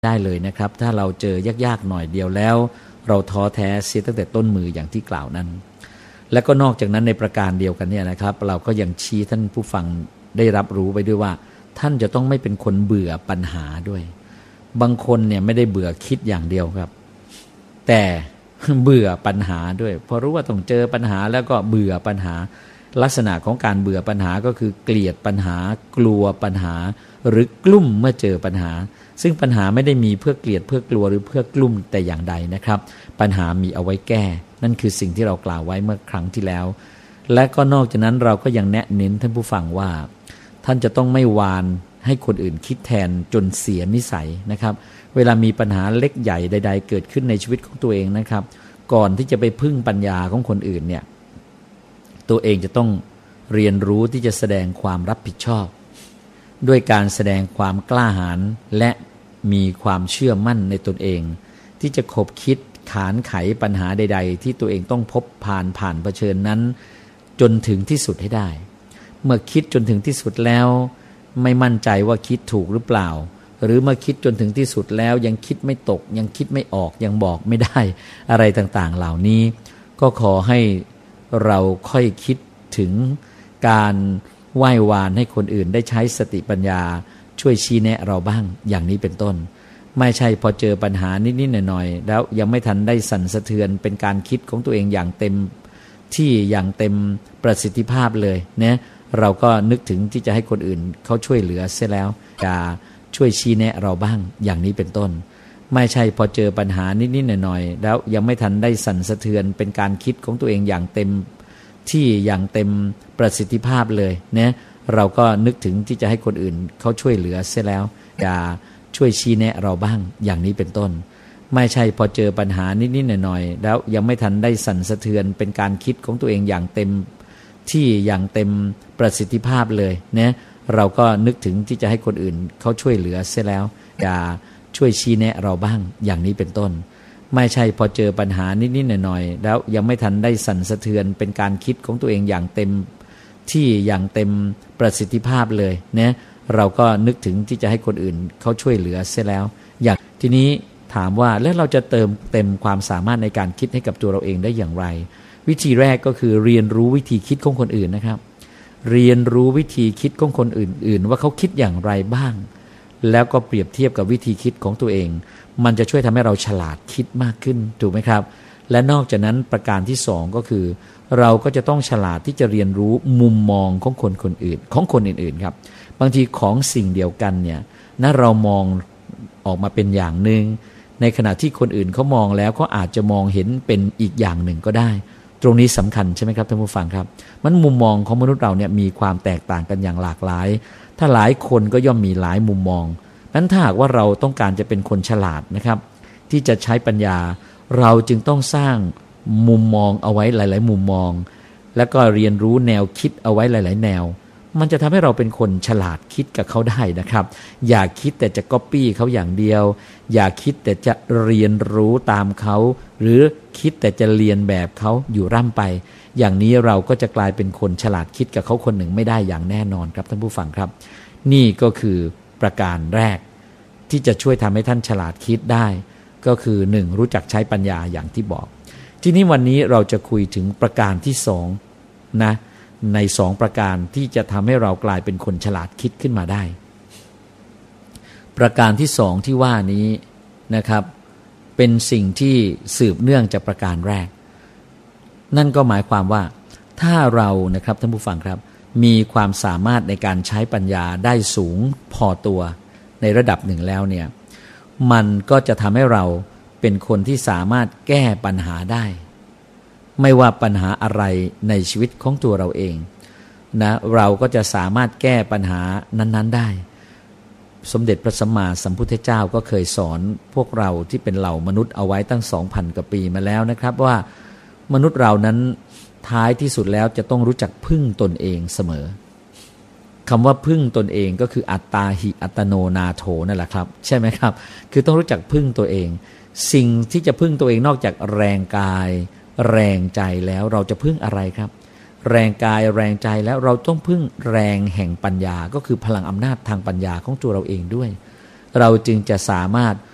ได้เลยนะครับถ้าเราเจอยากๆหน่อยเดียวแล้วเราท้อแท้เสียตั้งแต่ต้นมืออย่างที่กล่าวนั้นและก็นอกจากนั้นในประการเดียวกันเนี่ยนะครับเราก็ยังชี้ท่านผู้ฟังได้รับรู้ไปด้วยว่าท่านจะต้องไม่เป็นคนเบื่อปัญหาด้วยบางคนเนี่ยไม่ได้เบื่อคิดอย่างเดียวครับแต่เบื่อปัญหาด้วยพอรู้ว่าต้องเจอปัญหาแล้วก็เบื่อปัญหาลักษณะของการเบื่อปัญหาก็คือเกลียดปัญหากลัวปัญหาหรือกลุ้มเมื่อเจอปัญหาซึ่งปัญหาไม่ได้มีเพื่อเกลียดเพื่อกลัวหรือเพื่อกลุ้มแต่อย่างใดนะครับปัญหามีเอาไว้แก้นั่นคือสิ่งที่เรากล่าวไว้เมื่อครั้งที่แล้วและก็นอกจากนั้นเราก็ยังแนะเน้นท่านผู้ฟังว่าท่านจะต้องไม่วานให้คนอื่นคิดแทนจนเสียนิสัยนะครับเวลามีปัญหาเล็กใหญ่ใดๆเกิดขึ้นในชีวิตของตัวเองนะครับก่อนที่จะไปพึ่งปัญญาของคนอื่นเนี่ยตัวเองจะต้องเรียนรู้ที่จะแสดงความรับผิดชอบด้วยการแสดงความกล้าหาญและมีความเชื่อมั่นในตนเองที่จะคบคิดขานไขปัญหาใดๆที่ตัวเองต้องพบผ่านเผชิญนั้นจนถึงที่สุดให้ได้เมื่อคิดจนถึงที่สุดแล้วไม่มั่นใจว่าคิดถูกหรือเปล่าหรือเมื่อคิดจนถึงที่สุดแล้วยังคิดไม่ตกยังคิดไม่ออกยังบอกไม่ได้อะไรต่างๆเหล่านี้ก็ขอให้เราค่อยคิดถึงการไหว้วานให้คนอื่นได้ใช้สติปัญญาช่วยชี้แนะเราบ้างอย่างนี้เป็นต้นไม่ใช่พอเจอปัญหานิดๆหน่อยๆแล้วยังไม่ทันได้สั่นสะเทือนเป็นการคิดของตัวเองอย่างเต็มที่อย่างเต็มประสิทธิภาพเลยนะเราก็นึกถึงที่จะให้คนอื่นเขาช่วยเหลือเสียแล้วอย่าช่วยชี้แนะเราบ้างอย่างนี้เป็นต้นไม่ใช่พอเจอปัญหานิดๆหน่อยๆแล้วยังไม่ทันได้สั่นสะเทือนเป็นการคิดของตัวเองอย่างเต็มที่อย่างเต็มประสิทธิภาพเลยนะเราก็นึกถึงที่จะให้คนอื่นเขาช่วยเหลือเสียแล้วอย่าช่วยชี้แนะเราบ้างอย่างนี้เป็นต้นไม่ใช่พอเจอปัญหานิดๆหน่อยๆแล้วยังไม่ทันได้สั่นสะเทือนเป็นการคิดของตัวเองอย่างเต็มที่อย่างเต็มประสิทธิภาพเลยนะเราก็นึกถึงที่จะให้คนอื่นเขาช่วยเหลือเสียแล้วอย่าช่วยชี้แนะเราบ้างอย่างนี้เป็นต้นไม่ใช่พอเจอปัญหานิดๆหน่อยๆแล้วยังไม่ทันได้สั่นสะเทือนเป็นการคิดของตัวเองอย่างเต็มที่อย่างเต็มประสิทธิภาพเลยนะเราก็นึกถึงที่จะให้คนอื่นเขาช่วยเหลือเสียแล้วอย่างทีนี้ถามว่าแล้วเราจะเติมเต็มความสามารถในการคิดให้กับตัวเราเองได้อย่างไรวิธีแรกก็คือเรียนรู้วิธีคิดของคนอื่นนะครับเรียนรู้วิธีคิดของคนอื่นๆว่าเขาคิดอย่างไรบ้างแล้วก็เปรียบเทียบกับวิธีคิดของตัวเองมันจะช่วยทำให้เราฉลาดคิดมากขึ้นถูกไหมครับและนอกจากนั้นประการที่สองก็คือเราก็จะต้องฉลาดที่จะเรียนรู้มุมมองของคนอื่นครับบางทีของสิ่งเดียวกันเนี่ยเรามองออกมาเป็นอย่างหนึ่งในขณะที่คนอื่นเขามองแล้วเขาอาจจะมองเห็นเป็นอีกอย่างหนึ่งก็ได้ตรงนี้สำคัญใช่ไหมครับท่านผู้ฟังครับมันมุมมองของมนุษย์เราเนี่ยมีความแตกต่างกันอย่างหลากหลายถ้าหลายคนก็ย่อมมีหลายมุมมองนั้นถ้าหากว่าเราต้องการจะเป็นคนฉลาดนะครับที่จะใช้ปัญญาเราจึงต้องสร้างมุมมองเอาไว้หลายๆมุมมองแล้วก็เรียนรู้แนวคิดเอาไว้หลายๆแนวมันจะทำให้เราเป็นคนฉลาดคิดกับเขาได้นะครับอย่าคิดแต่จะก๊อปปี้เขาอย่างเดียวอย่าคิดแต่จะเรียนรู้ตามเขาหรือคิดแต่จะเรียนแบบเขาอยู่ร่ำไปอย่างนี้เราก็จะกลายเป็นคนฉลาดคิดกับเขาคนหนึ่งไม่ได้อย่างแน่นอนครับท่านผู้ฟังครับนี่ก็คือประการแรกที่จะช่วยทำให้ท่านฉลาดคิดได้ก็คือ 1. รู้จักใช้ปัญญาอย่างที่บอกทีนี้วันนี้เราจะคุยถึงประการที่2นะใน2ประการที่จะทำให้เรากลายเป็นคนฉลาดคิดขึ้นมาได้ประการที่2ที่ว่านี้นะครับเป็นสิ่งที่สืบเนื่องจากประการแรกนั่นก็หมายความว่าถ้าเรานะครับท่านผู้ฟังครับมีความสามารถในการใช้ปัญญาได้สูงพอตัวในระดับหนึ่งแล้วเนี่ยมันก็จะทำให้เราเป็นคนที่สามารถแก้ปัญหาได้ไม่ว่าปัญหาอะไรในชีวิตของตัวเราเองนะเราก็จะสามารถแก้ปัญหานั้นๆได้สมเด็จพระสัมมาสัมพุทธเจ้าก็เคยสอนพวกเราที่เป็นเหล่ามนุษย์เอาไว้ตั้ง 2,000 กว่าปีมาแล้วนะครับว่ามนุษย์เรานั้นท้ายที่สุดแล้วจะต้องรู้จักพึ่งตนเองเสมอคำว่าพึ่งตนเองก็คืออัตตาหิอัตโนนาโถนั่นแหละครับใช่ไหมครับคือต้องรู้จักพึ่งตัวเองสิ่งที่จะพึ่งตัวเองนอกจากแรงกายแรงใจแล้วเราจะพึ่งอะไรครับแรงกายแรงใจแล้วเราต้องพึ่งแรงแห่งปัญญาก็คือพลังอำนาจทางปัญญาของตัวเราเองด้วยเราจึงจะสามารถ